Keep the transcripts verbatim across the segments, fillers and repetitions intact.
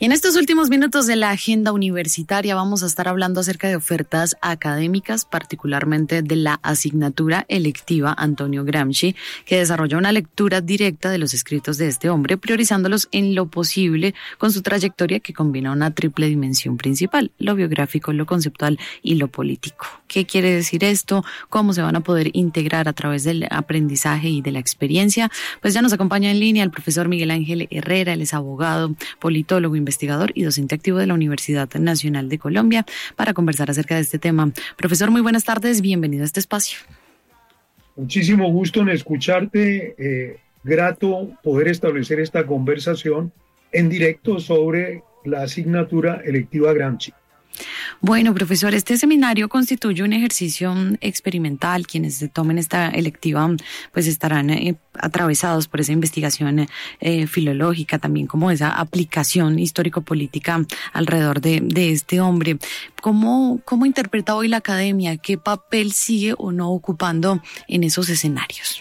Y en estos últimos minutos de la agenda universitaria vamos a estar hablando acerca de ofertas académicas, particularmente de la asignatura electiva Antonio Gramsci, que desarrolla una lectura directa de los escritos de este hombre, priorizándolos en lo posible con su trayectoria que combina una triple dimensión principal: lo biográfico, lo conceptual y lo político. ¿Qué quiere decir esto? ¿Cómo se van a poder integrar a través del aprendizaje y de la experiencia? Pues ya nos acompaña en línea el profesor Miguel Ángel Herrera. Él es abogado, politólogo, investigador y docente activo de la Universidad Nacional de Colombia, para conversar acerca de este tema. Profesor, muy buenas tardes, bienvenido a este espacio. Muchísimo gusto en escucharte, eh, grato poder establecer esta conversación en directo sobre la asignatura electiva Gramsci. Bueno, profesor, este seminario constituye un ejercicio experimental. Quienes tomen esta electiva pues estarán eh, atravesados por esa investigación eh, filológica, también como esa aplicación histórico-política alrededor de, de este hombre. ¿Cómo, cómo interpreta hoy la academia? ¿Qué papel sigue o no ocupando en esos escenarios?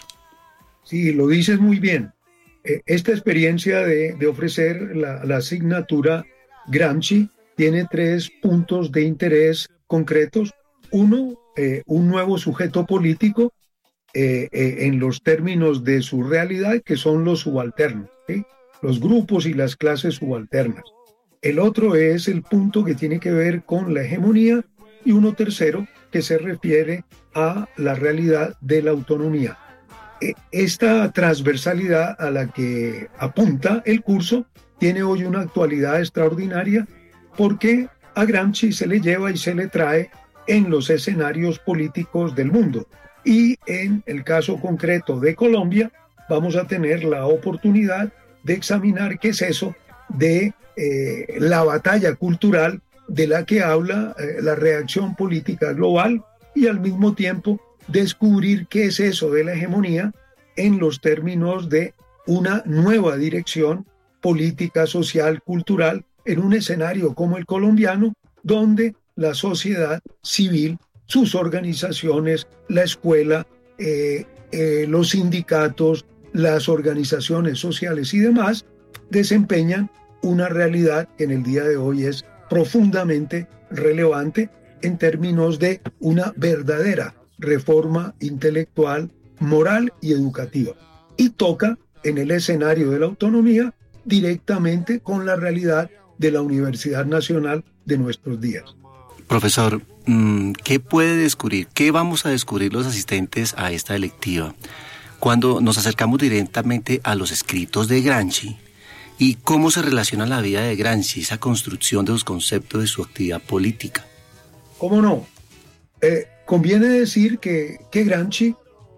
Sí, lo dices muy bien. Eh, esta experiencia de, de ofrecer la, la asignatura Gramsci tiene tres puntos de interés concretos. Uno, eh, un nuevo sujeto político eh, eh, en los términos de su realidad, que son los subalternos, ¿sí? Los grupos y las clases subalternas. El otro es el punto que tiene que ver con la hegemonía, y uno tercero que se refiere a la realidad de la autonomía. Eh, esta transversalidad a la que apunta el curso tiene hoy una actualidad extraordinaria, porque a Gramsci se le lleva y se le trae en los escenarios políticos del mundo. Y en el caso concreto de Colombia, vamos a tener la oportunidad de examinar qué es eso de eh, la batalla cultural de la que habla eh, la reacción política global, y al mismo tiempo descubrir qué es eso de la hegemonía en los términos de una nueva dirección política, social, cultural, en un escenario como el colombiano, donde la sociedad civil, sus organizaciones, la escuela, eh, eh, los sindicatos, las organizaciones sociales y demás, desempeñan una realidad que en el día de hoy es profundamente relevante en términos de una verdadera reforma intelectual, moral y educativa. Y toca en el escenario de la autonomía directamente con la realidad de la Universidad Nacional de nuestros días. Profesor, ¿qué puede descubrir? ¿Qué vamos a descubrir los asistentes a esta electiva cuando nos acercamos directamente a los escritos de Gramsci? ¿Y cómo se relaciona la vida de Gramsci, esa construcción de los conceptos de su actividad política? ¿Cómo no? Eh, conviene decir que, que Gramsci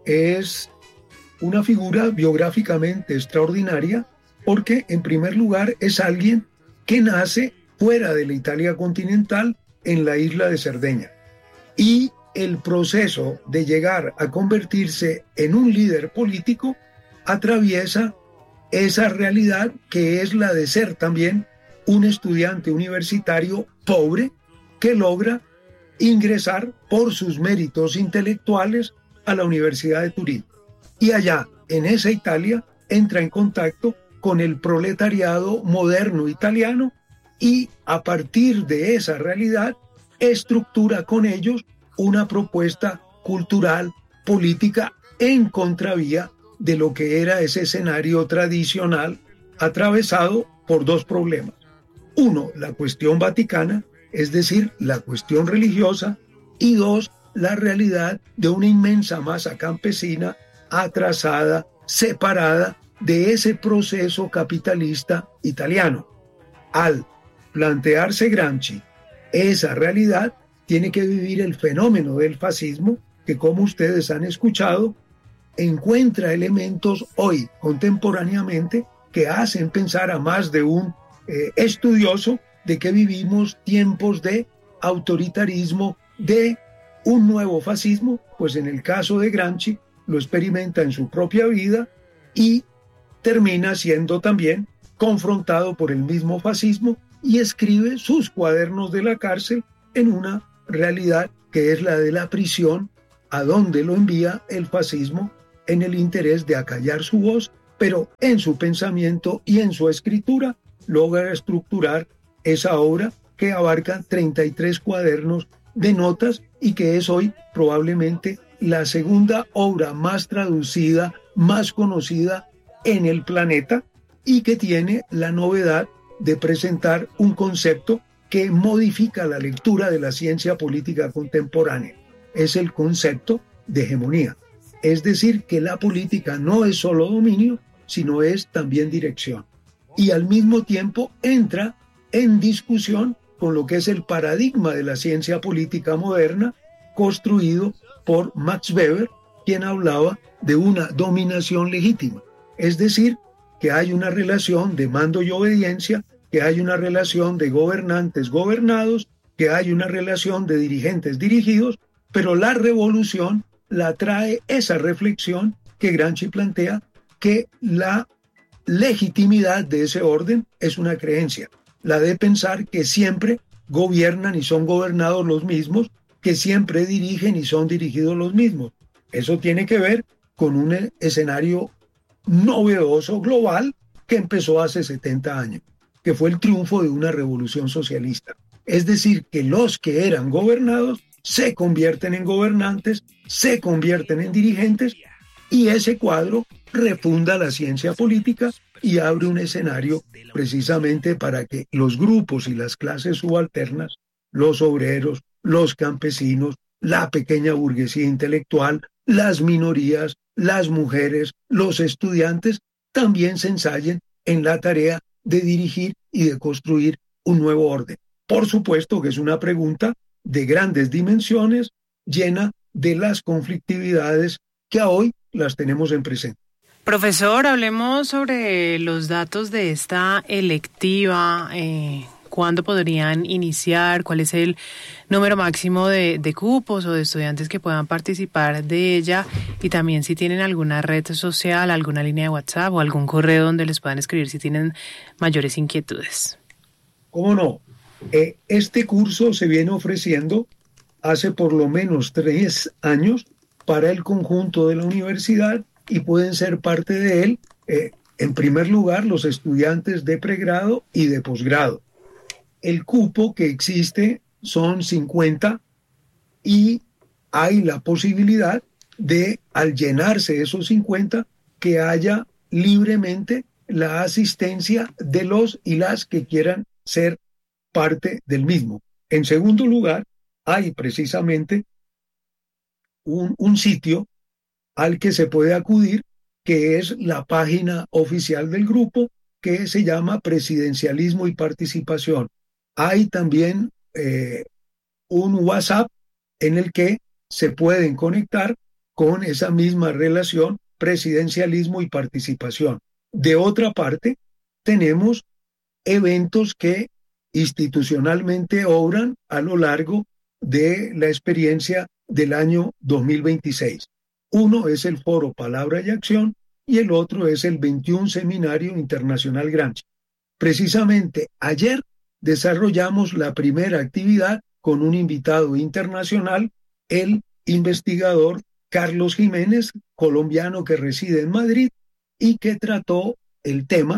es una figura biográficamente extraordinaria, porque en primer lugar es alguien que nace fuera de la Italia continental, en la isla de Cerdeña. Y el proceso de llegar a convertirse en un líder político atraviesa esa realidad que es la de ser también un estudiante universitario pobre que logra ingresar por sus méritos intelectuales a la Universidad de Turín. Y allá, en esa Italia, entra en contacto con el proletariado moderno italiano, y a partir de esa realidad estructura con ellos una propuesta cultural, política, en contravía de lo que era ese escenario tradicional, atravesado por dos problemas. Uno, la cuestión vaticana, es decir, la cuestión religiosa, y dos, la realidad de una inmensa masa campesina atrasada, separada de ese proceso capitalista italiano. Al plantearse Gramsci esa realidad, tiene que vivir el fenómeno del fascismo, que, como ustedes han escuchado, encuentra elementos hoy, contemporáneamente, que hacen pensar a más de un eh, estudioso de que vivimos tiempos de autoritarismo, de un nuevo fascismo. Pues en el caso de Gramsci lo experimenta en su propia vida y termina siendo también confrontado por el mismo fascismo, y escribe sus cuadernos de la cárcel en una realidad que es la de la prisión, a donde lo envía el fascismo en el interés de acallar su voz, pero en su pensamiento y en su escritura logra estructurar esa obra que abarca treinta y tres cuadernos de notas y que es hoy probablemente la segunda obra más traducida, más conocida en el planeta y que tiene la novedad de presentar un concepto que modifica la lectura de la ciencia política contemporánea. Es el concepto de hegemonía. Es decir, que la política no es solo dominio, sino es también dirección. Y al mismo tiempo entra en discusión con lo que es el paradigma de la ciencia política moderna, construido por Max Weber, quien hablaba de una dominación legítima. Es decir, que hay una relación de mando y obediencia, que hay una relación de gobernantes gobernados, que hay una relación de dirigentes dirigidos, pero la revolución la trae esa reflexión que Gramsci plantea, que la legitimidad de ese orden es una creencia, la de pensar que siempre gobiernan y son gobernados los mismos, que siempre dirigen y son dirigidos los mismos. Eso tiene que ver con un escenario novedoso global que empezó hace setenta años, que fue el triunfo de una revolución socialista. Es decir, que los que eran gobernados se convierten en gobernantes, se convierten en dirigentes, y ese cuadro refunda la ciencia política y abre un escenario precisamente para que los grupos y las clases subalternas, los obreros, los campesinos, la pequeña burguesía intelectual, las minorías, las mujeres, los estudiantes, también se ensayen en la tarea de dirigir y de construir un nuevo orden. Por supuesto que es una pregunta de grandes dimensiones, llena de las conflictividades que hoy las tenemos en presente. Profesor, hablemos sobre los datos de esta electiva. Eh, ¿Cuándo podrían iniciar? ¿Cuál es el número máximo de, de cupos o de estudiantes que puedan participar de ella? Y también si tienen alguna red social, alguna línea de WhatsApp o algún correo donde les puedan escribir si tienen mayores inquietudes. ¿Cómo no? Eh, este curso se viene ofreciendo hace por lo menos tres años para el conjunto de la universidad y pueden ser parte de él, eh, en primer lugar, los estudiantes de pregrado y de posgrado. El cupo que existe son cincuenta y hay la posibilidad de, al llenarse esos cincuenta, que haya libremente la asistencia de los y las que quieran ser parte del mismo. En segundo lugar, hay precisamente un, un sitio al que se puede acudir, que es la página oficial del grupo, que se llama Presidencialismo y Participación. Hay también eh, un WhatsApp en el que se pueden conectar con esa misma relación, presidencialismo y participación. De otra parte, tenemos eventos que institucionalmente obran a lo largo de la experiencia del año dos mil veintiséis. Uno es el Foro Palabra y Acción y el otro es el veintiuno Seminario Internacional Gramsci. Precisamente ayer desarrollamos la primera actividad con un invitado internacional, el investigador Carlos Jiménez, colombiano que reside en Madrid y que trató el tema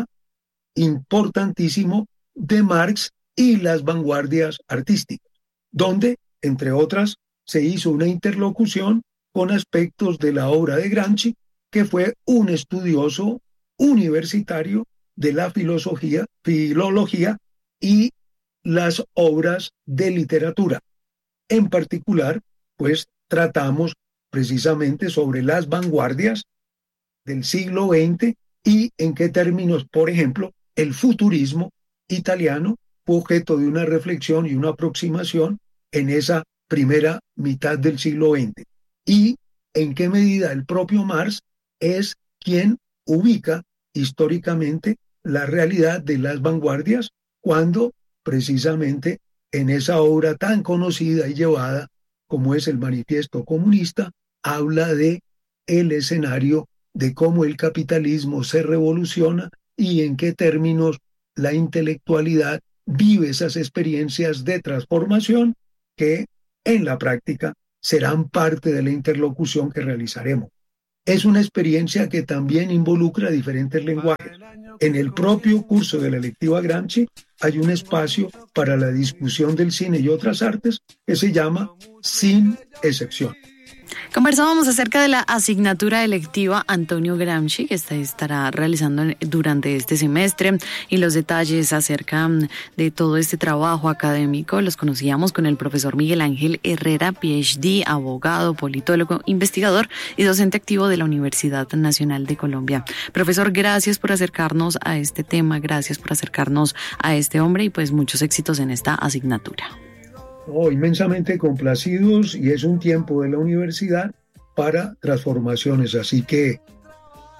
importantísimo de Marx y las vanguardias artísticas, donde, entre otras, se hizo una interlocución con aspectos de la obra de Gramsci, que fue un estudioso universitario de la filosofía, filología y las obras de literatura. En particular, pues tratamos precisamente sobre las vanguardias del siglo veinte y en qué términos, por ejemplo, el futurismo italiano fue objeto de una reflexión y una aproximación en esa primera mitad del siglo veinte. Y en qué medida el propio Marx es quien ubica históricamente la realidad de las vanguardias cuando precisamente en esa obra tan conocida y llevada como es el Manifiesto Comunista, habla de el escenario de cómo el capitalismo se revoluciona y en qué términos la intelectualidad vive esas experiencias de transformación que en la práctica serán parte de la interlocución que realizaremos. es una experiencia que también involucra diferentes lenguajes. En el propio curso de la electiva Gramsci hay un espacio para la discusión del cine y otras artes que se llama Sin Excepción. Conversábamos acerca de la asignatura electiva Antonio Gramsci, que se estará realizando durante este semestre, y los detalles acerca de todo este trabajo académico los conocíamos con el profesor Miguel Ángel Herrera, P H D, abogado, politólogo, investigador y docente activo de la Universidad Nacional de Colombia. Profesor, gracias por acercarnos a este tema, gracias por acercarnos a este hombre y pues muchos éxitos en esta asignatura. Oh, inmensamente complacidos, y es un tiempo de la universidad para transformaciones, así que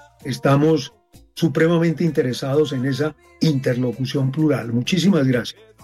estamos supremamente interesados en esa interlocución plural. Muchísimas gracias.